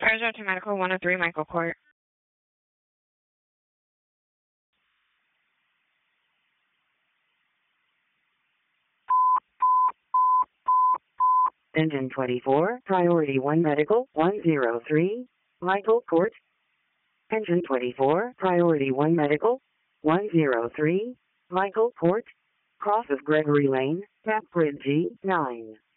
Pressure to Medical 103 Michael Court. Engine 24, Priority 1 Medical 103, Michael Court. Engine 24, Priority 1 Medical 103, Michael Court. Cross of Gregory Lane, Tap Grid G9.